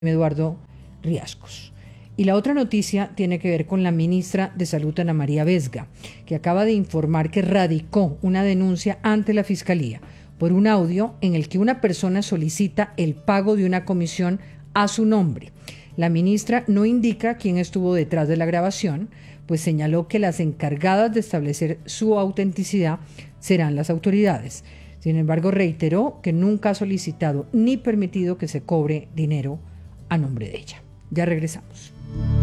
Eduardo Riascos. Y la otra noticia tiene que ver con la ministra de Salud, Ana María Vesga, que acaba de informar que radicó una denuncia ante la Fiscalía por un audio en el que una persona solicita el pago de una comisión a su nombre. La ministra no indica quién estuvo detrás de la grabación, pues señaló que las encargadas de establecer su autenticidad serán las autoridades. Sin embargo, reiteró que nunca ha solicitado ni permitido que se cobre dinero a nombre de ella. Ya regresamos.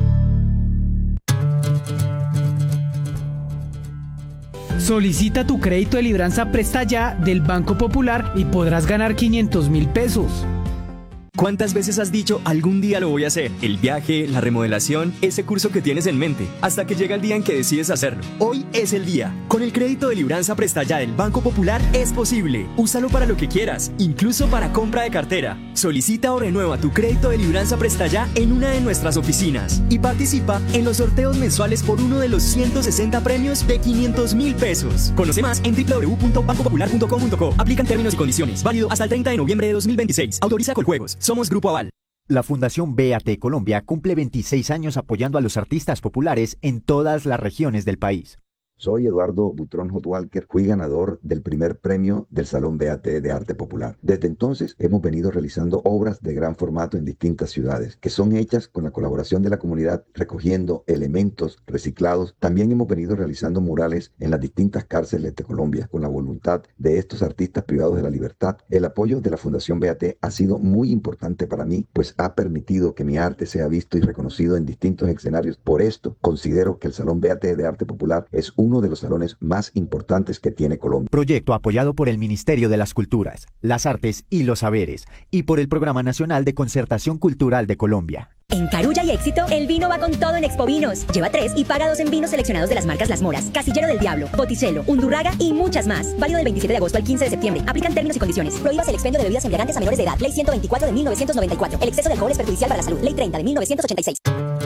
Solicita tu crédito de Libranza Presta Ya del Banco Popular y podrás ganar 500.000 pesos. ¿Cuántas veces has dicho algún día lo voy a hacer? El viaje, la remodelación, ese curso que tienes en mente, hasta que llega el día en que decides hacerlo. Hoy es el día. Con el crédito de Libranza Presta Ya del Banco Popular es posible. Úsalo para lo que quieras, incluso para compra de cartera. Solicita o renueva tu crédito de Libranza Presta Ya en una de nuestras oficinas y participa en los sorteos mensuales por uno de los 160 premios de 500.000 pesos. Conoce más en www.bancopopular.com.co. Aplican términos y condiciones. Válido hasta el 30 de noviembre de 2026. Autoriza Coljuegos. Somos Grupo Aval. La Fundación BAT Colombia cumple 26 años apoyando a los artistas populares en todas las regiones del país. Soy Eduardo Butrón Hotwalker, fui ganador del primer premio del Salón BAT de Arte Popular. Desde entonces hemos venido realizando obras de gran formato en distintas ciudades, que son hechas con la colaboración de la comunidad, recogiendo elementos reciclados. También hemos venido realizando murales en las distintas cárceles de Colombia, con la voluntad de estos artistas privados de la libertad. El apoyo de la Fundación BAT ha sido muy importante para mí, pues ha permitido que mi arte sea visto y reconocido en distintos escenarios. Por esto, considero que el Salón BAT de Arte Popular es uno de los salones más importantes que tiene Colombia. Proyecto apoyado por el Ministerio de las Culturas, las Artes y los Saberes y por el Programa Nacional de Concertación Cultural de Colombia. En Carulla y Éxito, el vino va con todo en Expo Vinos. Lleva 3 y paga 2 en vinos seleccionados de las marcas Las Moras, Casillero del Diablo, Botticello, Undurraga y muchas más. Válido del 27 de agosto al 15 de septiembre. Aplican términos y condiciones. Prohíbas el expendio de bebidas embriagantes a menores de edad. Ley 124 de 1994. El exceso de alcohol es perjudicial para la salud. Ley 30 de 1986.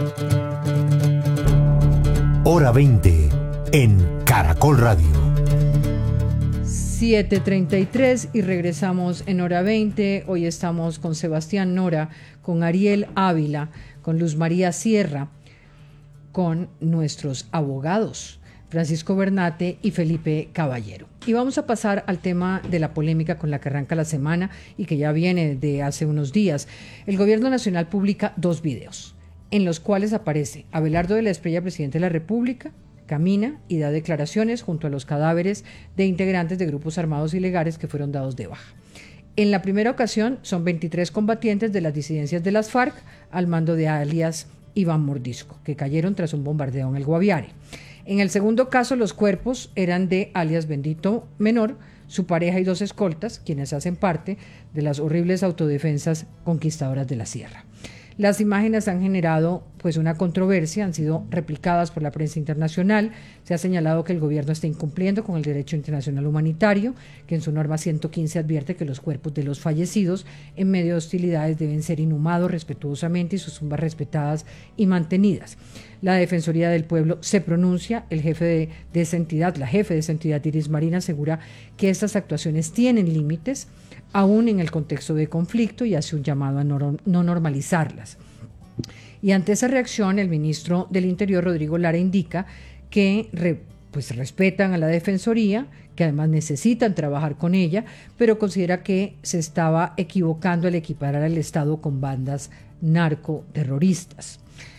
Hora 20 en Caracol Radio. 7:33 y regresamos en Hora 20. Hoy estamos con Sebastián Nora, con Ariel Ávila, con Luz María Sierra, con nuestros abogados, Francisco Bernate y Felipe Caballero. Y vamos a pasar al tema de la polémica con la que arranca la semana y que ya viene de hace unos días. El Gobierno Nacional publica 2 videos en los cuales aparece Abelardo de la Espriella, presidente de la República, camina y da declaraciones junto a los cadáveres de integrantes de grupos armados ilegales que fueron dados de baja. En la primera ocasión son 23 combatientes de las disidencias de las FARC al mando de alias Iván Mordisco, que cayeron tras un bombardeo en el Guaviare. En el segundo caso, los cuerpos eran de alias Bendito Menor, su pareja y 2 escoltas, quienes hacen parte de las horribles autodefensas conquistadoras de la sierra. Las imágenes han generado una controversia, han sido replicadas por la prensa internacional. Se ha señalado que el gobierno está incumpliendo con el derecho internacional humanitario, que en su norma 115 advierte que los cuerpos de los fallecidos en medio de hostilidades deben ser inhumados respetuosamente y sus tumbas respetadas y mantenidas. La Defensoría del Pueblo se pronuncia, el jefe de esa entidad, la jefe de esa entidad, Iris Marín, asegura que estas actuaciones tienen límites, aún en el contexto de conflicto, y hace un llamado a no normalizarlas. Y ante esa reacción, el ministro del Interior, Rodrigo Lara, indica que respetan a la Defensoría, que además necesitan trabajar con ella, pero considera que se estaba equivocando al equiparar al Estado con bandas narcoterroristas.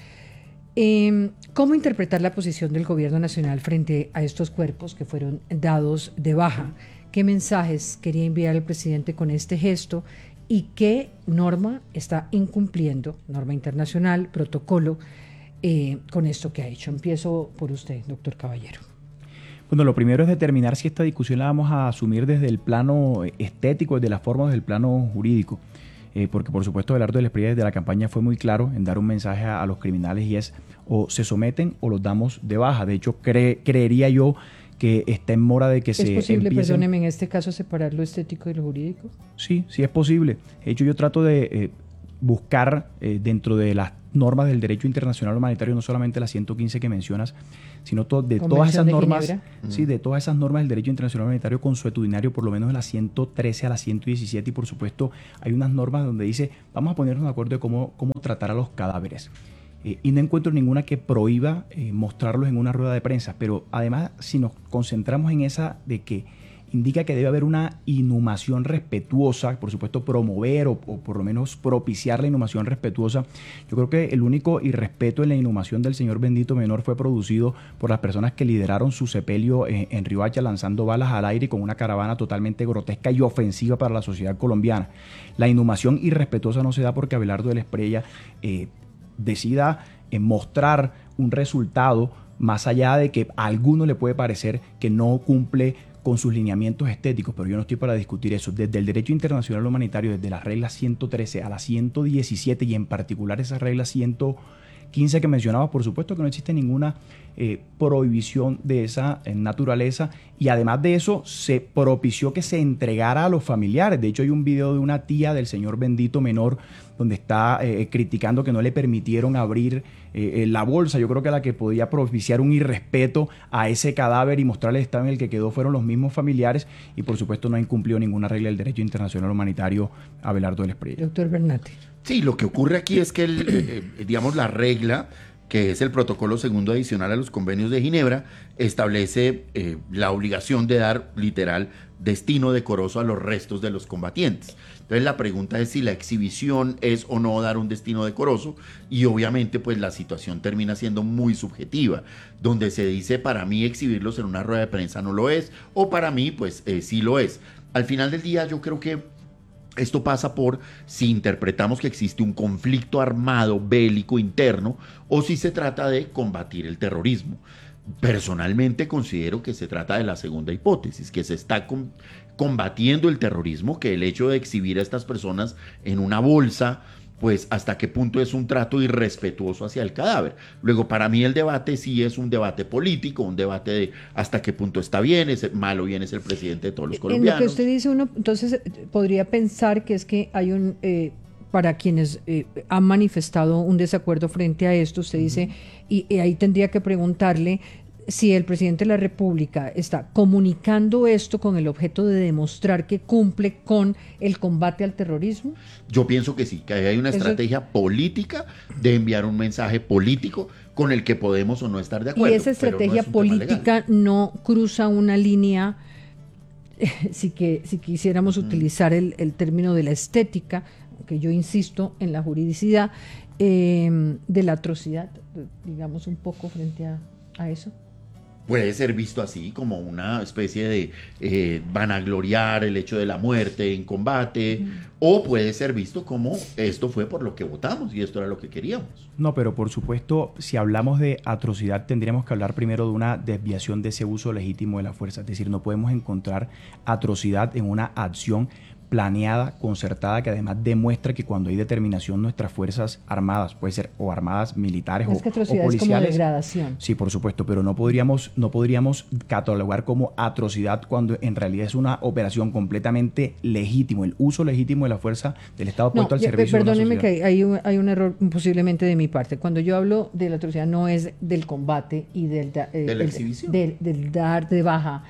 ¿Cómo interpretar la posición del Gobierno Nacional frente a estos cuerpos que fueron dados de baja? ¿Qué mensajes quería enviar el presidente con este gesto? ¿Y qué norma está incumpliendo, norma internacional, protocolo, con esto que ha hecho? Empiezo por usted, doctor Caballero. Bueno, lo primero es determinar si esta discusión la vamos a asumir desde el plano estético, desde las formas, desde el plano jurídico. Porque por supuesto Abelardo de la Espriella desde la campaña fue muy claro en dar un mensaje a los criminales, y es: o se someten o los damos de baja. De hecho, creería yo que está en mora de que se empiecen... ¿Es posible, perdóneme, en este caso separar lo estético y lo jurídico? Sí, sí es posible. De hecho, yo trato de buscar dentro de las normas del derecho internacional humanitario, no solamente las 115 que mencionas, sino de todas esas normas, sí, de todas esas normas del derecho internacional humanitario consuetudinario, por lo menos de las 113 a las 117, y por supuesto hay unas normas donde dice, vamos a ponernos de acuerdo de cómo tratar a los cadáveres. Y no encuentro ninguna que prohíba mostrarlos en una rueda de prensa, pero además si nos concentramos en esa de que indica que debe haber una inhumación respetuosa, por supuesto promover o por lo menos propiciar la inhumación respetuosa. Yo creo que el único irrespeto en la inhumación del señor Bendito Menor fue producido por las personas que lideraron su sepelio en Riohacha, lanzando balas al aire con una caravana totalmente grotesca y ofensiva para la sociedad colombiana. La inhumación irrespetuosa no se da porque Abelardo de la Espriella decida mostrar un resultado más allá de que a alguno le puede parecer que no cumple con sus lineamientos estéticos, pero yo no estoy para discutir eso. Desde el derecho internacional humanitario, desde las reglas 113 a las 117 y en particular esas reglas 115 que mencionabas, por supuesto que no existe ninguna prohibición de esa naturaleza, y además de eso se propició que se entregara a los familiares. De hecho hay un video de una tía del señor Bendito Menor donde está criticando que no le permitieron abrir la bolsa. Yo creo que la que podía propiciar un irrespeto a ese cadáver y mostrarle el estado en el que quedó fueron los mismos familiares, y por supuesto no ha incumplido ninguna regla del derecho internacional humanitario Abelardo de la Espriella. Doctor Bernati. Sí, lo que ocurre aquí es que digamos la regla, que es el protocolo segundo adicional a los convenios de Ginebra, establece la obligación de dar literal destino decoroso a los restos de los combatientes. Entonces la pregunta es si la exhibición es o no dar un destino decoroso, y obviamente pues la situación termina siendo muy subjetiva, donde se dice para mí exhibirlos en una rueda de prensa no lo es, o para mí pues sí lo es. Al final del día yo creo que esto pasa por si interpretamos que existe un conflicto armado bélico interno o si se trata de combatir el terrorismo. Personalmente considero que se trata de la segunda hipótesis, que se está combatiendo el terrorismo, que el hecho de exhibir a estas personas en una bolsa, pues hasta qué punto es un trato irrespetuoso hacia el cadáver. Luego, para mí el debate sí es un debate político, un debate de hasta qué punto está bien, es malo bien es el presidente de todos los colombianos. En lo que usted dice, uno entonces podría pensar que es que hay un... para quienes han manifestado un desacuerdo frente a esto, usted dice, y ahí tendría que preguntarle si el presidente de la República está comunicando esto con el objeto de demostrar que cumple con el combate al terrorismo. Yo pienso que sí, que hay una estrategia política de enviar un mensaje político con el que podemos o no estar de acuerdo. Y esa estrategia política no cruza una línea, si quisiéramos utilizar el término de la estética, que yo insisto en la juridicidad, de la atrocidad, digamos un poco frente a eso. Puede ser visto así como una especie de vanagloriar el hecho de la muerte en combate, o puede ser visto como esto fue por lo que votamos y esto era lo que queríamos. No, pero por supuesto, si hablamos de atrocidad, tendríamos que hablar primero de una desviación de ese uso legítimo de la fuerza. Es decir, no podemos encontrar atrocidad en una acción planeada, concertada, que además demuestra que cuando hay determinación nuestras fuerzas armadas, puede ser o armadas militares o policiales. Es como degradación. Sí, por supuesto, pero no podríamos catalogar como atrocidad cuando en realidad es una operación completamente legítimo, el uso legítimo de la fuerza del Estado puesto al servicio de la sociedad. Perdóneme que hay un error posiblemente de mi parte. Cuando yo hablo de la atrocidad no es del combate y de la exhibición, del dar de baja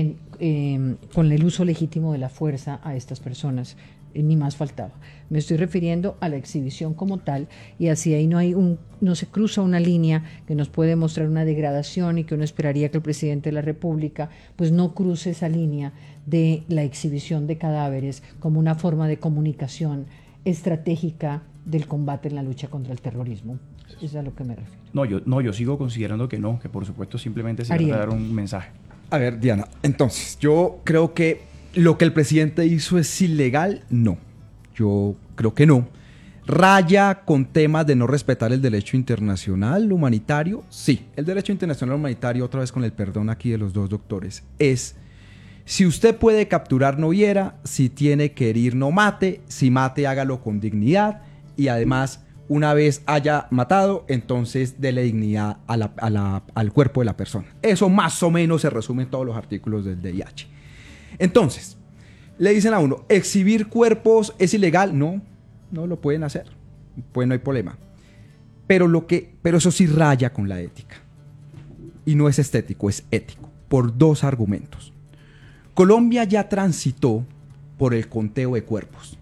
con el uso legítimo de la fuerza a estas personas, ni más faltaba. Me estoy refiriendo a la exhibición como tal, y así ahí no se cruza una línea que nos puede mostrar una degradación, y que uno esperaría que el presidente de la República pues no cruce esa línea de la exhibición de cadáveres como una forma de comunicación estratégica del combate en la lucha contra el terrorismo. Eso es a lo que me refiero. Yo sigo considerando que no, que por supuesto simplemente se trata de dar un mensaje. A ver, Diana, entonces, yo creo que lo que el presidente hizo es ilegal, no. Yo creo que no. ¿Raya con temas de no respetar el derecho internacional humanitario? Sí. El derecho internacional humanitario, otra vez con el perdón aquí de los dos doctores, es: si usted puede capturar, no hiera; si tiene que herir, no mate; si mate, hágalo con dignidad; y además, una vez haya matado, entonces dele dignidad al cuerpo de la persona. Eso más o menos se resume en todos los artículos del DIH. Entonces, le dicen a uno, ¿exhibir cuerpos es ilegal? No lo pueden hacer. Pues no hay problema. pero eso sí raya con la ética. Y no es estético, es ético, por 2 argumentos. Colombia ya transitó por el conteo de cuerpos.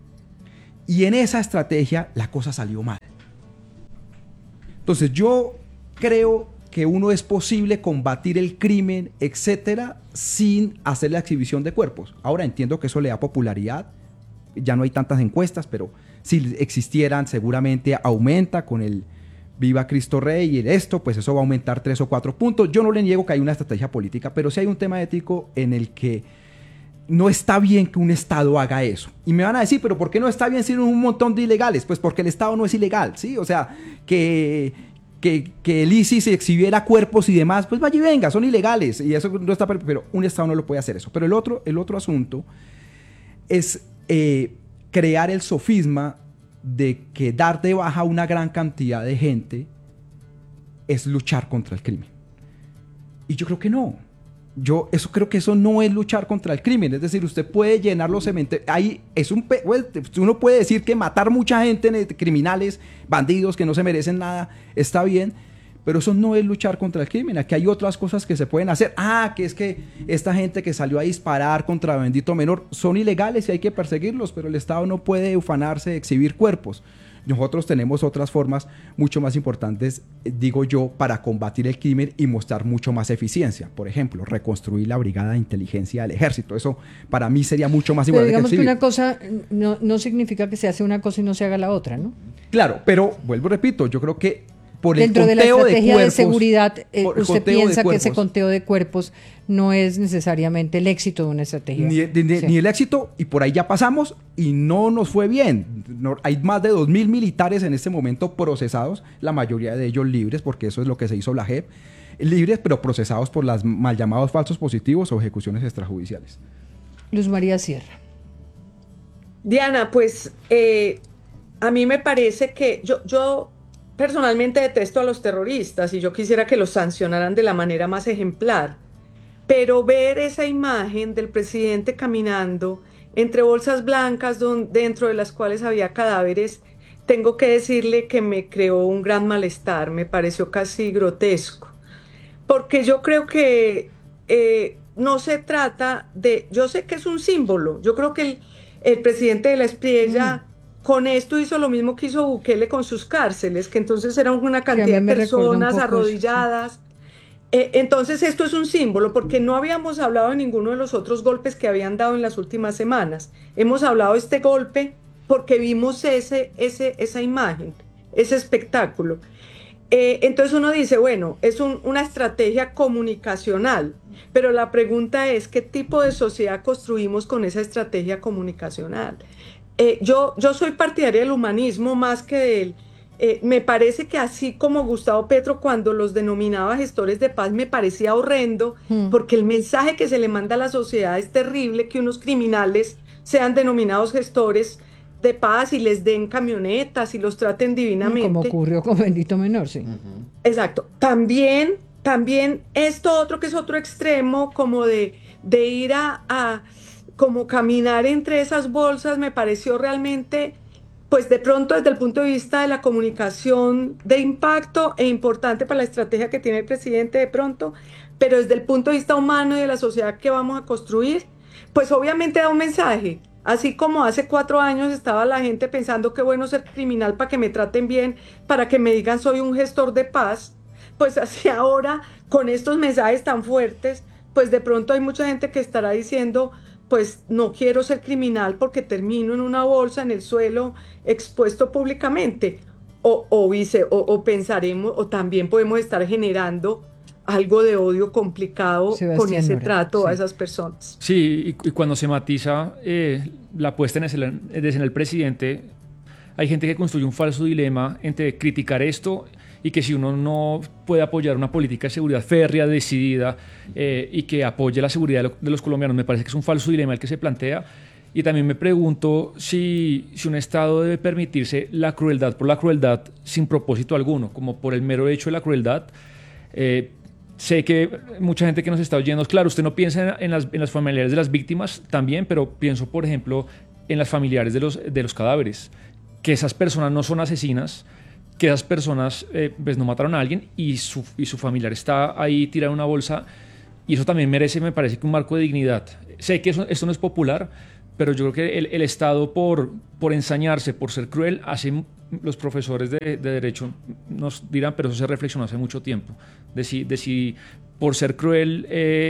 Y en esa estrategia la cosa salió mal. Entonces yo creo que uno es posible combatir el crimen, etcétera, sin hacer la exhibición de cuerpos. Ahora entiendo que eso le da popularidad, ya no hay tantas encuestas, pero si existieran seguramente aumenta con el Viva Cristo Rey y esto, pues eso va a aumentar 3 o 4 puntos. Yo no le niego que hay una estrategia política, pero sí hay un tema ético en el que no está bien que un Estado haga eso. Y me van a decir, pero ¿por qué no está bien si hay un montón de ilegales? Pues porque el Estado no es ilegal, ¿sí? O sea, que el ISIS exhibiera cuerpos y demás, pues vaya y venga, son ilegales. Y eso no está, pero un Estado no lo puede hacer eso. Pero el otro asunto es crear el sofisma de que dar de baja a una gran cantidad de gente es luchar contra el crimen. Y yo creo que no. Creo que eso no es luchar contra el crimen. Es decir, usted puede llenar los cementerios. Ahí uno puede decir que matar mucha gente, criminales, bandidos que no se merecen nada, está bien, pero eso no es luchar contra el crimen. Aquí hay otras cosas que se pueden hacer. Que es que esta gente que salió a disparar contra bendito menor son ilegales y hay que perseguirlos, pero el Estado no puede ufanarse de exhibir cuerpos. Nosotros tenemos otras formas mucho más importantes, digo yo, para combatir el crimen y mostrar mucho más eficiencia. Por ejemplo, reconstruir la brigada de inteligencia del ejército. Eso para mí sería mucho más importante. Pero digamos que una cosa no significa que se hace una cosa y no se haga la otra, ¿no? Claro, pero vuelvo y repito, yo creo que por dentro el conteo de la estrategia de seguridad, usted piensa que ese cuerpos, conteo de cuerpos no es necesariamente el éxito de una estrategia. Ni el éxito, y por ahí ya pasamos y no nos fue bien. Hay más de 2.000 militares en este momento procesados, la mayoría de ellos libres, porque eso es lo que se hizo la JEP, libres pero procesados por las mal llamados falsos positivos o ejecuciones extrajudiciales. Luz María Sierra. Diana, pues a mí me parece que yo personalmente detesto a los terroristas y yo quisiera que los sancionaran de la manera más ejemplar, pero ver esa imagen del presidente caminando entre bolsas blancas dentro de las cuales había cadáveres, tengo que decirle que me creó un gran malestar, me pareció casi grotesco, porque yo creo que no se trata de, yo sé que es un símbolo, yo creo que el presidente de la Espriella con esto hizo lo mismo que hizo Bukele con sus cárceles, que entonces eran una cantidad de personas arrodilladas. Entonces esto es un símbolo, porque no habíamos hablado de ninguno de los otros golpes que habían dado en las últimas semanas. Hemos hablado de este golpe porque vimos esa imagen, ese espectáculo. Entonces uno dice, bueno, es una estrategia comunicacional, pero la pregunta es, ¿qué tipo de sociedad construimos con esa estrategia comunicacional? Yo soy partidaria del humanismo más que de él. Me parece que así como Gustavo Petro cuando los denominaba gestores de paz me parecía horrendo, porque el mensaje que se le manda a la sociedad es terrible, que unos criminales sean denominados gestores de paz y les den camionetas y los traten divinamente. Como ocurrió con Bendito Menor, sí. Exacto. También esto otro que es otro extremo, como de ir a como caminar entre esas bolsas, me pareció realmente, pues de pronto desde el punto de vista de la comunicación de impacto e importante para la estrategia que tiene el presidente de pronto, pero desde el punto de vista humano y de la sociedad que vamos a construir, pues obviamente da un mensaje. Así como hace 4 años estaba la gente pensando que bueno ser criminal para que me traten bien, para que me digan soy un gestor de paz, pues así ahora con estos mensajes tan fuertes, pues de pronto hay mucha gente que estará diciendo pues no quiero ser criminal porque termino en una bolsa en el suelo expuesto públicamente, o pensaremos, o también podemos estar generando algo de odio complicado con ese trato a esas personas. Sí, y cuando se matiza la puesta en escena del presidente, hay gente que construye un falso dilema entre criticar esto y que si uno no puede apoyar una política de seguridad férrea, decidida, y que apoye la seguridad de los colombianos, me parece que es un falso dilema el que se plantea. Y también me pregunto si un Estado debe permitirse la crueldad por la crueldad sin propósito alguno, como por el mero hecho de la crueldad. Sé que mucha gente que nos está oyendo, claro, usted no piensa en las familiares de las víctimas también, pero pienso, por ejemplo, en las familiares de los cadáveres, que esas personas no son asesinas, que esas personas pues no mataron a alguien y su familiar está ahí tirado en una bolsa, y eso también merece, me parece, que un marco de dignidad. Sé que esto no es popular, pero yo creo que el Estado, por ensañarse, por ser cruel, los profesores de Derecho nos dirán, pero eso se reflexionó hace mucho tiempo, de si por ser cruel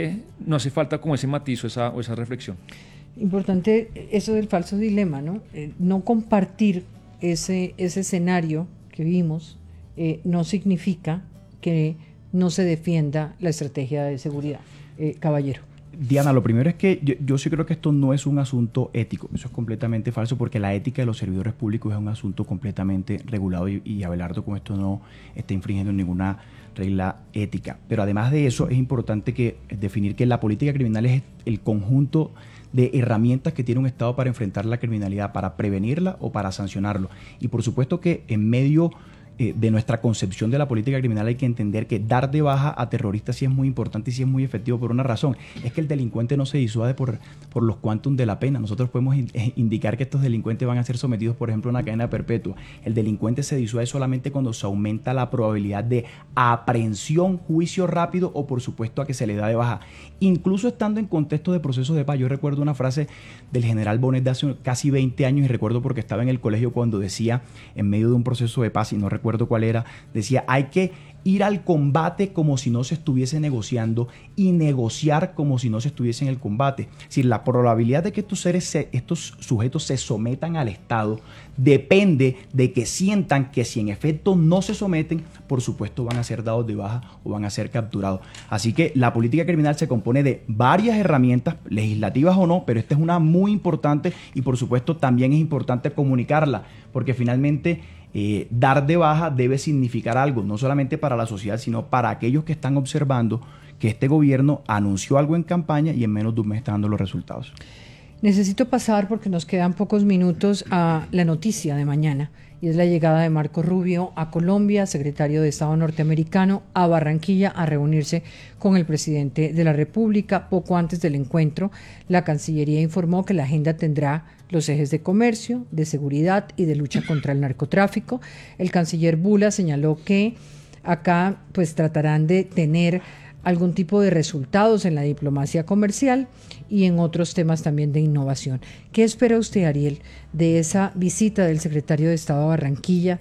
no hace falta como ese matiz o esa reflexión. Importante eso del falso dilema, ¿no? No compartir ese escenario que vimos no significa que no se defienda la estrategia de seguridad. Caballero. Diana, lo primero es que yo sí creo que esto no es un asunto ético. Eso es completamente falso, porque la ética de los servidores públicos es un asunto completamente regulado y Abelardo con esto no está infringiendo ninguna regla ética. Pero además de eso, es importante definir que la política criminal es el conjunto de herramientas que tiene un Estado para enfrentar la criminalidad, para prevenirla o para sancionarlo. Y por supuesto que en medio de nuestra concepción de la política criminal hay que entender que dar de baja a terroristas sí es muy importante y sí es muy efectivo por una razón. Es que el delincuente no se disuade por los quantum de la pena. Nosotros podemos indicar que estos delincuentes van a ser sometidos, por ejemplo, a una cadena perpetua. El delincuente se disuade solamente cuando se aumenta la probabilidad de aprehensión, juicio rápido o, por supuesto, a que se le da de baja. Incluso estando en contexto de procesos de paz. Yo recuerdo una frase del general Bonet de hace casi 20 años y recuerdo porque estaba en el colegio cuando decía, en medio de un proceso de paz, y no recuerdo cuál era, decía: hay que ir al combate como si no se estuviese negociando y negociar como si no se estuviese en el combate. Es decir, la probabilidad de que estos sujetos se sometan al Estado depende de que sientan que si en efecto no se someten, por supuesto van a ser dados de baja o van a ser capturados. Así que la política criminal se compone de varias herramientas, legislativas o no, pero esta es una muy importante y por supuesto también es importante comunicarla, porque finalmente dar de baja debe significar algo, no solamente para la sociedad, sino para aquellos que están observando que este gobierno anunció algo en campaña y en menos de un mes está dando los resultados. Necesito pasar, porque nos quedan pocos minutos, a la noticia de mañana, y es la llegada de Marco Rubio a Colombia, secretario de Estado norteamericano, a Barranquilla a reunirse con el presidente de la República. Poco antes del encuentro, la Cancillería informó que la agenda tendrá los ejes de comercio, de seguridad y de lucha contra el narcotráfico. El canciller Bula señaló que acá pues tratarán de tener algún tipo de resultados en la diplomacia comercial y en otros temas también de innovación. ¿Qué espera usted, Ariel, de esa visita del secretario de Estado a Barranquilla?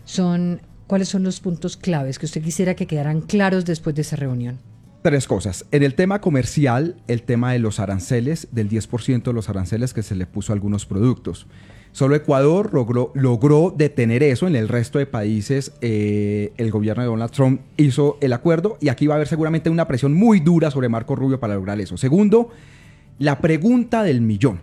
¿Cuáles son los puntos claves que usted quisiera que quedaran claros después de esa reunión? 3 cosas. En el tema comercial, el tema de los aranceles, del 10% de los aranceles que se le puso a algunos productos. Solo Ecuador logró detener eso. En el resto de países, el gobierno de Donald Trump hizo el acuerdo y aquí va a haber seguramente una presión muy dura sobre Marco Rubio para lograr eso. Segundo, la pregunta del millón.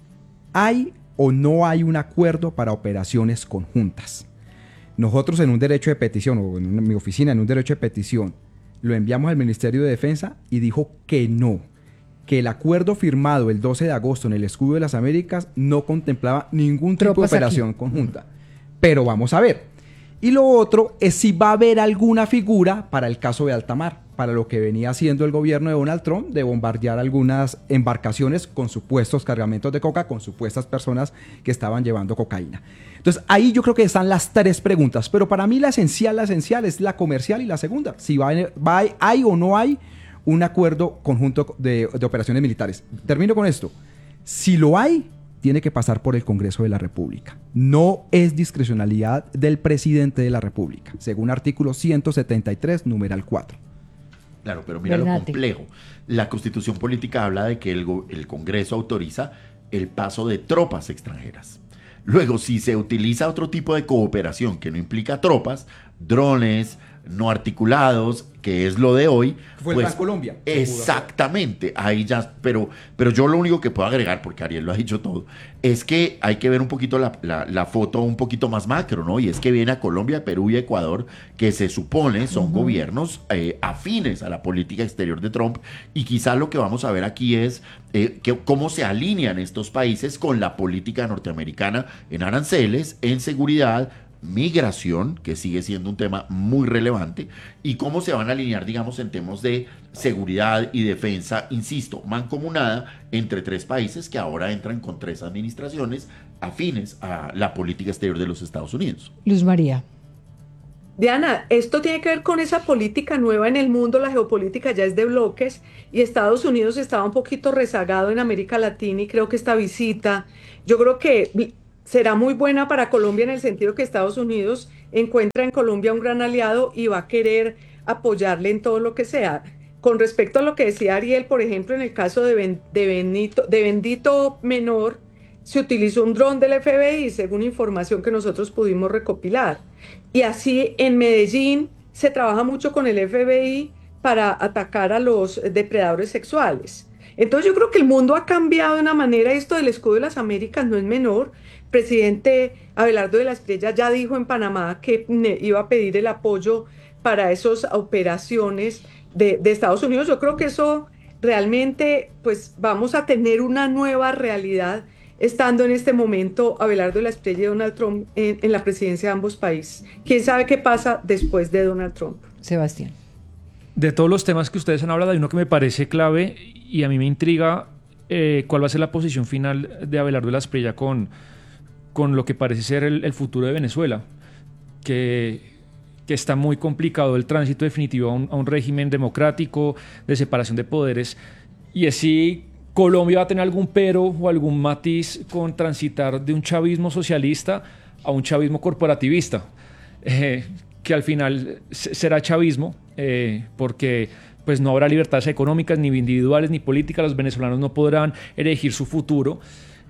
¿Hay o no hay un acuerdo para operaciones conjuntas? Nosotros en un derecho de petición, o en mi oficina en un derecho de petición, lo enviamos al Ministerio de Defensa y dijo que no, que el acuerdo firmado el 12 de agosto en el Escudo de las Américas no contemplaba ningún tipo de operación conjunta. Pero vamos a ver. Y lo otro es si va a haber alguna figura para el caso de alta mar, para lo que venía haciendo el gobierno de Donald Trump, de bombardear algunas embarcaciones con supuestos cargamentos de coca, con supuestas personas que estaban llevando cocaína. Entonces ahí yo creo que están las 3 preguntas, pero para mí la esencial es la comercial y la segunda, si hay o no hay un acuerdo conjunto de operaciones militares. Termino con esto. Si lo hay, tiene que pasar por el Congreso de la República. No es discrecionalidad del presidente de la República, según artículo 173, numeral 4. Claro, pero mira lo complejo. La Constitución Política habla de que el Congreso autoriza el paso de tropas extranjeras. Luego, si se utiliza otro tipo de cooperación que no implica tropas, drones, no articulados, que es lo de hoy. Fue pues, el Plan Colombia. Exactamente, ahí ya, pero yo lo único que puedo agregar, porque Ariel lo ha dicho todo, es que hay que ver un poquito la foto un poquito más macro, ¿no? Y es que viene a Colombia, Perú y Ecuador, que se supone son gobiernos afines a la política exterior de Trump, y quizás lo que vamos a ver aquí es cómo se alinean estos países con la política norteamericana en aranceles, en seguridad, migración, que sigue siendo un tema muy relevante, y cómo se van a alinear, digamos, en temas de seguridad y defensa, insisto, mancomunada entre 3 países que ahora entran con 3 administraciones afines a la política exterior de los Estados Unidos. Luz María. Diana, esto tiene que ver con esa política nueva en el mundo, la geopolítica ya es de bloques y Estados Unidos estaba un poquito rezagado en América Latina y creo que esta visita, yo creo que será muy buena para Colombia en el sentido que Estados Unidos encuentra en Colombia un gran aliado y va a querer apoyarle en todo lo que sea. Con respecto a lo que decía Ariel, por ejemplo, en el caso de Bendito Menor, se utilizó un dron del FBI, según información que nosotros pudimos recopilar. Y así en Medellín se trabaja mucho con el FBI para atacar a los depredadores sexuales. Entonces yo creo que el mundo ha cambiado de una manera, esto del escudo de las Américas no es menor. El presidente Abelardo de la Espriella ya dijo en Panamá que iba a pedir el apoyo para esas operaciones de Estados Unidos. Yo creo que eso realmente, pues vamos a tener una nueva realidad estando en este momento Abelardo de la Espriella y Donald Trump en la presidencia de ambos países. ¿Quién sabe qué pasa después de Donald Trump? Sebastián. De todos los temas que ustedes han hablado, hay uno que me parece clave y a mí me intriga cuál va a ser la posición final de Abelardo de la Espriella con lo que parece ser el futuro de Venezuela, que está muy complicado el tránsito definitivo a un régimen democrático, de separación de poderes, y así Colombia va a tener algún pero o algún matiz con transitar de un chavismo socialista a un chavismo corporativista, que al final será chavismo, porque pues no habrá libertades económicas, ni individuales, ni políticas, los venezolanos no podrán elegir su futuro,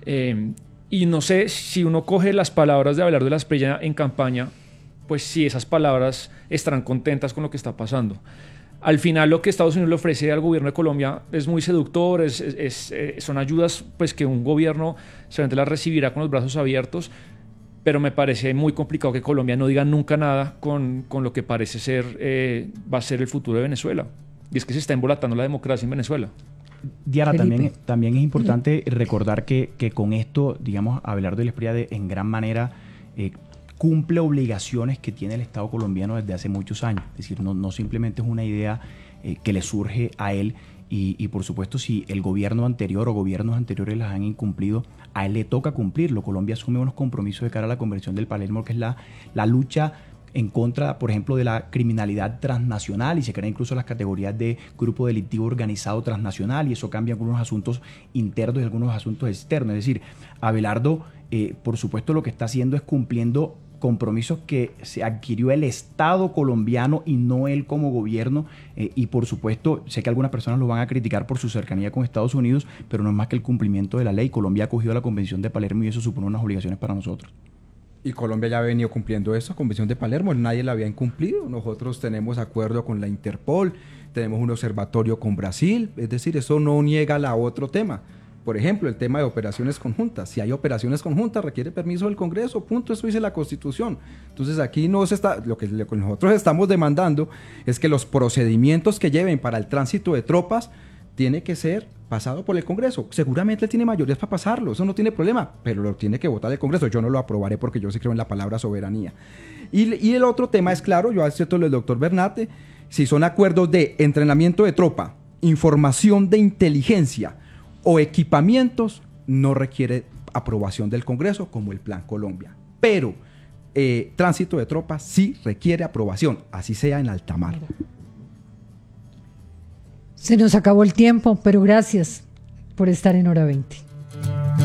y no sé si uno coge las palabras de Abelardo de la Espriella en campaña, pues si esas palabras estarán contentas con lo que está pasando. Al final lo que Estados Unidos le ofrece al gobierno de Colombia es muy seductor, son ayudas pues que un gobierno seguramente las recibirá con los brazos abiertos, pero me parece muy complicado que Colombia no diga nunca nada con lo que parece ser va a ser el futuro de Venezuela. Y es que se está embolatando la democracia en Venezuela. Diana, también es importante recordar que con esto, digamos, Abelardo de la Espriella en gran manera cumple obligaciones que tiene el Estado colombiano desde hace muchos años. Es decir, no simplemente es una idea que le surge a él y por supuesto si el gobierno anterior o gobiernos anteriores las han incumplido, a él le toca cumplirlo. Colombia asume unos compromisos de cara a la Convención del Palermo, que es la lucha en contra, por ejemplo, de la criminalidad transnacional, y se crean incluso las categorías de grupo delictivo organizado transnacional, y eso cambia algunos asuntos internos y algunos asuntos externos. Es decir, Abelardo, por supuesto, lo que está haciendo es cumpliendo compromisos que se adquirió el Estado colombiano y no él como gobierno, y por supuesto sé que algunas personas lo van a criticar por su cercanía con Estados Unidos, pero no es más que el cumplimiento de la ley. Colombia ha acogido la Convención de Palermo y eso supone unas obligaciones para nosotros. Y Colombia ya ha venido cumpliendo eso, Convención de Palermo, nadie la había incumplido. Nosotros tenemos acuerdo con la Interpol, tenemos un observatorio con Brasil, es decir, eso no niega la otro tema. Por ejemplo, el tema de operaciones conjuntas. Si hay operaciones conjuntas, requiere permiso del Congreso, punto, eso dice la Constitución. Entonces aquí no se está, lo que nosotros estamos demandando es que los procedimientos que lleven para el tránsito de tropas tiene que ser pasado por el Congreso. Seguramente él tiene mayorías para pasarlo, eso no tiene problema, pero lo tiene que votar el Congreso. Yo no lo aprobaré porque yo sí creo en la palabra soberanía. Y el otro tema es claro, yo acepto lo del doctor Bernate, si son acuerdos de entrenamiento de tropa, información de inteligencia o equipamientos, no requiere aprobación del Congreso como el Plan Colombia. Pero tránsito de tropas sí requiere aprobación, así sea en alta mar. Se nos acabó el tiempo, pero gracias por estar en Hora 20.